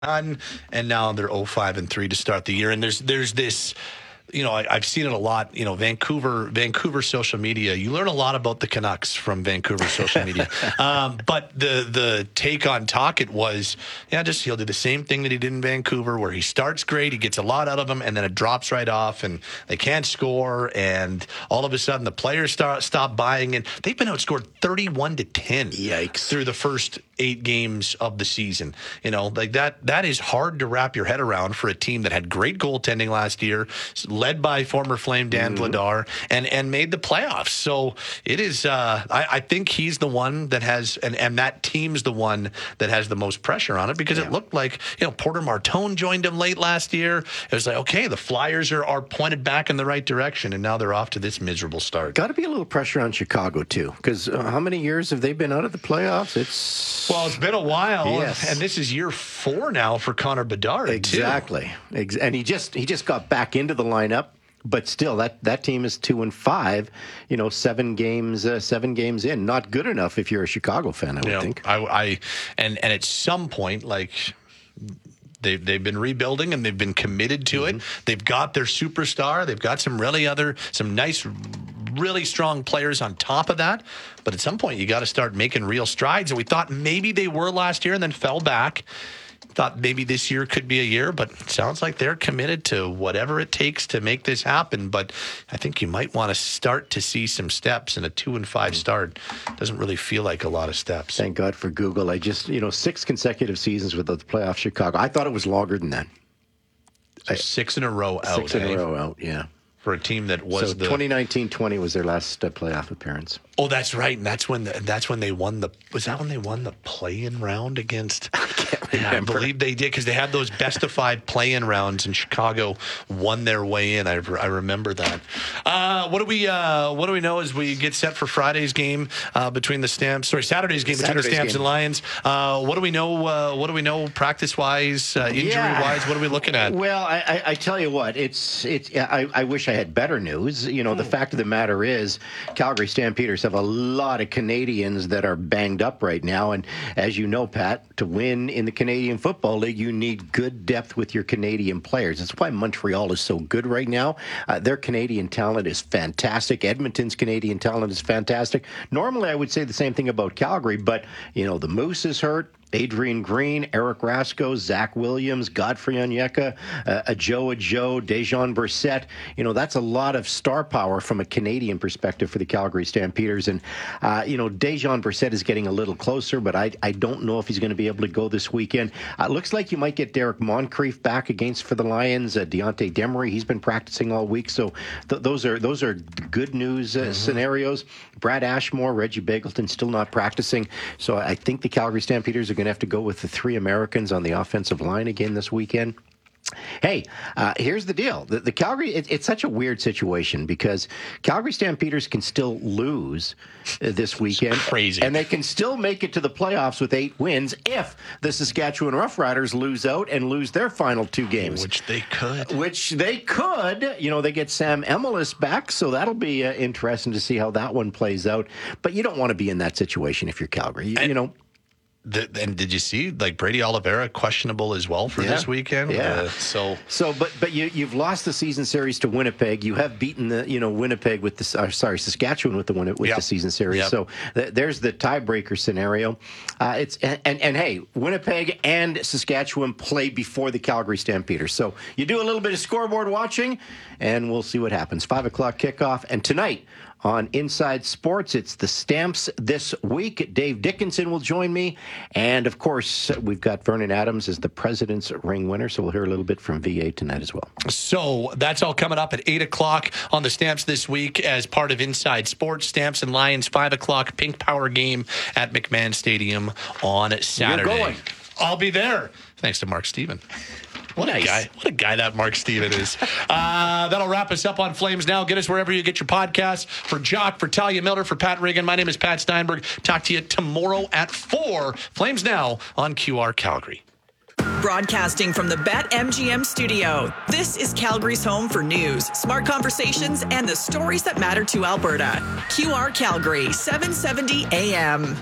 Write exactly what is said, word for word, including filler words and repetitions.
And now they're oh five and three to start the year. And there's there's this, you know, I, I've seen it a lot. You know, Vancouver, Vancouver social media. You learn a lot about the Canucks from Vancouver social media. um, but the the take on Tocchet was, yeah, just he'll do the same thing that he did in Vancouver, where he starts great, he gets a lot out of them, and then it drops right off, and they can't score, and all of a sudden the players start stop buying it. They've been outscored thirty-one to ten. Yikes. Through the first eight games of the season. You know, like that. That is hard to wrap your head around for a team that had great goaltending last year, led by former Flame Dan mm-hmm. Vladar, and and made the playoffs. So it is. Uh, I, I think he's the one that has, and, and that team's the one that has the most pressure on it, because yeah. it looked like, you know, Porter Martone joined him late last year. It was like, okay, the Flyers are are pointed back in the right direction, and now they're off to this miserable start. Got to be a little pressure on Chicago too, because uh, how many years have they been out of the playoffs? It's well, it's been a while, yes. and this is year four now for Connor Bedard. Exactly, Ex- and he just he just got back into the lineup. But still, that, that team is two and five. You know, seven games, uh, seven games in. Not good enough if you're a Chicago fan, I would yeah, think. I, I and and at some point, like they've they've been rebuilding and they've been committed to mm-hmm. it. They've got their superstar. They've got some really other some nice, really strong players on top of that. But at some point, you got to start making real strides. And we thought maybe they were last year and then fell back. Thought maybe this year could be a year, but it sounds like they're committed to whatever it takes to make this happen. But I think you might want to start to see some steps, and a two and five start doesn't really feel like a lot of steps. Thank God for Google. I just, you know, six consecutive seasons with the playoff Chicago. I thought it was longer than that. So six in a row out. Six in eh? a row out, yeah. For a team that was so the twenty nineteen twenty was their last uh, playoff appearance. Oh, that's right, and that's when the, that's when they won the. Was that when they won the play-in round against? I can't Yeah, remember. I believe they did, because they had those best of five play-in rounds, and Chicago won their way in. I, I remember that. Uh, what do we uh, What do we know as we get set for Friday's game uh, between the Stamps? Sorry, Saturday's game Saturday's between the Stamps game. and Lions. Uh, what do we know? Uh, what do we know practice-wise, uh, injury-wise? Yeah. What are we looking at? Well, I, I, I tell you what, it's it's. I, I wish I had better news. You know, the fact of the matter is, Calgary Stampeders have a lot of Canadians that are banged up right now. And as you know, Pat, to win in the Canadian Football League, you need good depth with your Canadian players. That's why Montreal is so good right now. Uh, their Canadian talent is fantastic. Edmonton's Canadian talent is fantastic. Normally, I would say the same thing about Calgary, but, you know, the Moose is hurt. Adrian Green, Eric Rasko, Zach Williams, Godfrey Onyeka, uh, a Joe, a Joe, Dejan Brissett. You know, that's a lot of star power from a Canadian perspective for the Calgary Stampeders. And, uh, you know, Dejan Brissett is getting a little closer, but I, I don't know if he's going to be able to go this weekend. Uh, looks like you might get Derek Moncrief back against for the Lions. Uh, Deontay Demery, he's been practicing all week. So th- those are those are good news uh, mm-hmm. scenarios. Brad Ashmore, Reggie Bagleton still not practicing. So I think the Calgary Stampeders are going to have to go with the three Americans on the offensive line again this weekend. Hey, uh, here's the deal. The, the Calgary, it, it's such a weird situation because Calgary Stampeders can still lose uh, this weekend. It's crazy. And they can still make it to the playoffs with eight wins if the Saskatchewan Roughriders lose out and lose their final two games. Which they could. Which they could. You know, they get Sam Emilus back, so that'll be uh, interesting to see how that one plays out. But you don't want to be in that situation if you're Calgary. You, and- you know. The, and did you see, like, Brady Oliveira questionable as well for yeah. this weekend? Yeah. Uh, so, so, but but you you've lost the season series to Winnipeg. You have beaten the you know Winnipeg with the uh, sorry Saskatchewan with the win with yep. the season series. Yep. So th- there's the tiebreaker scenario. Uh, it's and, and and hey, Winnipeg and Saskatchewan play before the Calgary Stampeders. So you do a little bit of scoreboard watching, and we'll see what happens. Five o'clock kickoff, and tonight on Inside Sports, it's the Stamps this week. Dave Dickinson will join me. And, of course, we've got Vernon Adams as the President's Ring winner, so we'll hear a little bit from V A tonight as well. So that's all coming up at eight o'clock on the Stamps this week as part of Inside Sports. Stamps and Lions, five o'clock, Pink Power game at McMahon Stadium on Saturday. You're going. I'll be there. Thanks to Mark Steven. What nice. a guy. What a guy that Mark Steven is. Uh, that'll wrap us up on Flames Now. Get us wherever you get your podcasts. For Jock, for Talia Miller, for Pat Regan, my name is Pat Steinberg. Talk to you tomorrow at four. Flames Now on Q R Calgary. Broadcasting from the BetMGM studio, this is Calgary's home for news, smart conversations, and the stories that matter to Alberta. Q R Calgary, seven seventy A M.